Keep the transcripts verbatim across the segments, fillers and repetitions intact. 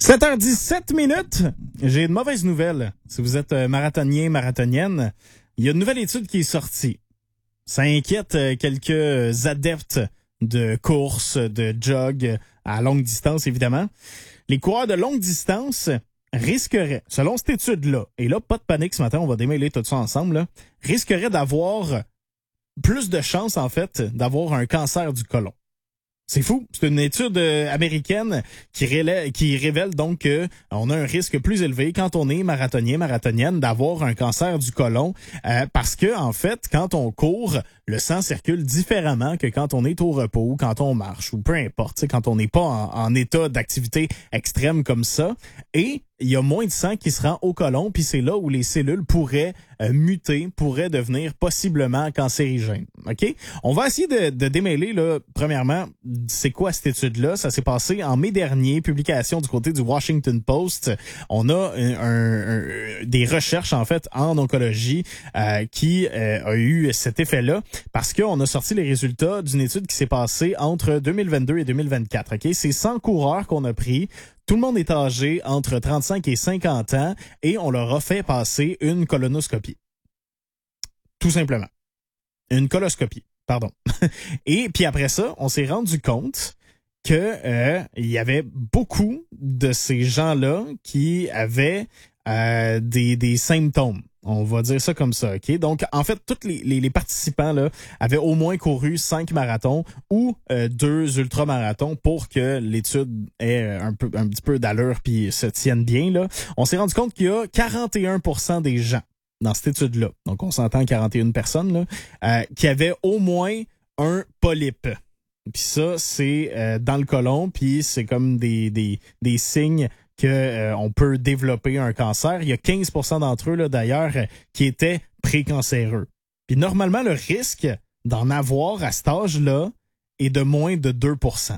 sept heures dix-sept minutes. J'ai une mauvaise nouvelle. Si vous êtes marathonien, marathonienne, il y a une nouvelle étude qui est sortie. Ça inquiète quelques adeptes de course, de jog à longue distance, évidemment. Les coureurs de longue distance risqueraient, selon cette étude-là, et là, pas de panique ce matin, on va démêler tout ça ensemble, là, risqueraient d'avoir plus de chances, en fait, d'avoir un cancer du côlon. C'est fou. C'est une étude euh, américaine qui, rélève, qui révèle donc qu'on a un risque plus élevé quand on est marathonien, marathonienne, d'avoir un cancer du côlon euh, parce que, en fait, quand on court, le sang circule différemment que quand on est au repos, quand on marche ou peu importe, quand on n'est pas en, en état d'activité extrême comme ça. Et il y a moins de sang qui se rend au côlon, puis c'est là où les cellules pourraient euh, muter, pourraient devenir possiblement cancérigènes. OK? On va essayer de, de démêler, là, premièrement, c'est quoi cette étude-là? Ça s'est passé en mai dernier, publication du côté du Washington Post. On a un, un, un, des recherches, en fait, en oncologie euh, qui euh, a eu cet effet-là parce qu'on a sorti les résultats d'une étude qui s'est passée entre deux mille vingt-deux et deux mille vingt-quatre. OK? C'est cent coureurs qu'on a pris. Tout le monde est âgé entre trente-cinq et cinquante ans et on leur a fait passer une colonoscopie. Tout simplement. Une coloscopie, pardon. Et puis après ça, on s'est rendu compte que euh, il y avait beaucoup de ces gens-là qui avaient euh, des, des symptômes. On va dire ça comme ça, OK? Donc, en fait, tous les, les, les participants là avaient au moins couru cinq marathons ou euh, deux ultramarathons pour que l'étude ait un peu un petit peu d'allure puis se tienne bien, là. On s'est rendu compte qu'il y a quarante et un pour cent des gens dans cette étude-là, donc on s'entend quarante et une personnes, là, euh, qui avaient au moins un polype. Puis ça, c'est euh, dans le côlon, puis c'est comme des, des, des signes que euh, on peut développer un cancer. Il y a quinze pour cent d'entre eux, là, d'ailleurs, euh, qui étaient précancéreux. Puis normalement, le risque d'en avoir à cet âge-là est de moins de deux pour cent.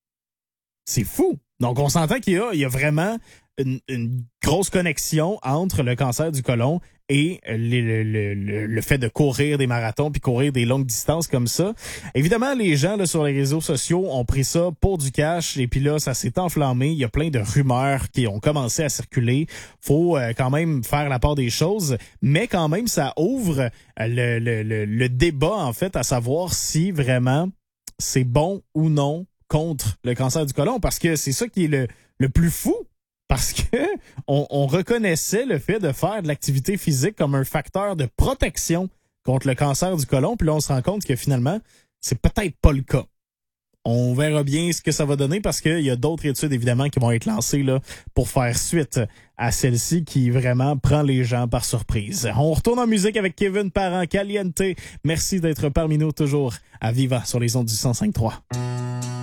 C'est fou! Donc, on s'entend qu'il y a, il y a vraiment une, une grosse connexion entre le cancer du côlon et le, le, le, le fait de courir des marathons puis courir des longues distances comme ça. Évidemment, les gens là sur les réseaux sociaux ont pris ça pour du cash et puis là, ça s'est enflammé. Il y a plein de rumeurs qui ont commencé à circuler. Faut euh, quand même faire la part des choses, mais quand même, ça ouvre le, le, le, le débat, en fait, à savoir si vraiment c'est bon ou non contre le cancer du côlon, parce que c'est ça qui est le, le plus fou. Parce que on, on reconnaissait le fait de faire de l'activité physique comme un facteur de protection contre le cancer du côlon, puis là on se rend compte que finalement, c'est peut-être pas le cas. On verra bien ce que ça va donner parce qu'il y a d'autres études évidemment qui vont être lancées là pour faire suite à celle-ci qui vraiment prend les gens par surprise. On retourne en musique avec Kevin Parent, Caliente. Merci d'être parmi nous toujours à Viva sur les ondes du cent cinq trois.